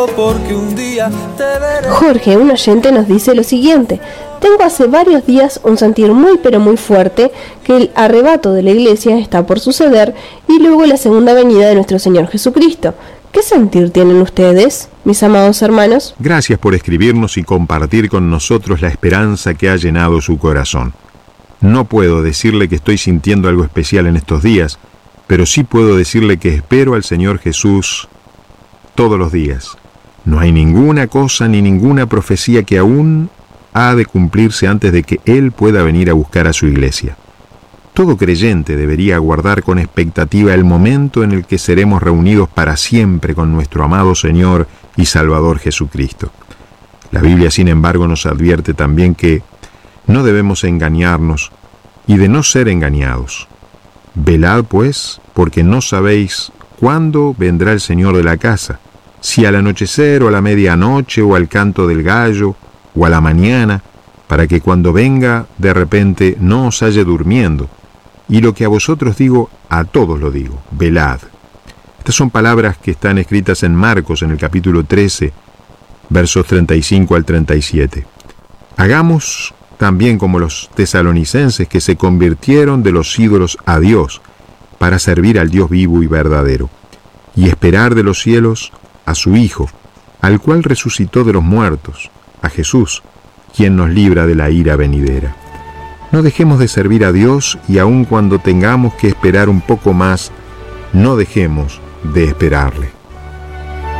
Porque un día te veré. Jorge, un oyente, nos dice lo siguiente: tengo hace varios días un sentir muy pero muy fuerte que el arrebato de la iglesia está por suceder y luego la segunda venida de nuestro Señor Jesucristo. ¿Qué sentir tienen ustedes, mis amados hermanos? Gracias por escribirnos y compartir con nosotros la esperanza que ha llenado su corazón. No puedo decirle que estoy sintiendo algo especial en estos días, pero sí puedo decirle que espero al Señor Jesús todos los días. No hay ninguna cosa ni ninguna profecía que aún ha de cumplirse antes de que Él pueda venir a buscar a su iglesia. Todo creyente debería aguardar con expectativa el momento en el que seremos reunidos para siempre con nuestro amado Señor y Salvador Jesucristo. La Biblia, sin embargo, nos advierte también que no debemos engañarnos y de no ser engañados. Velad, pues, porque no sabéis cuándo vendrá el Señor de la casa, si al anochecer o a la medianoche o al canto del gallo o a la mañana, para que cuando venga de repente no os halle durmiendo. Y lo que a vosotros digo, a todos lo digo, velad. Estas son palabras que están escritas en Marcos, en el capítulo 13, versos 35 al 37. Hagamos también como los tesalonicenses, que se convirtieron de los ídolos a Dios, para servir al Dios vivo y verdadero, y esperar de los cielos a su Hijo, al cual resucitó de los muertos, a Jesús, quien nos libra de la ira venidera. No dejemos de servir a Dios, y aun cuando tengamos que esperar un poco más, no dejemos de esperarle.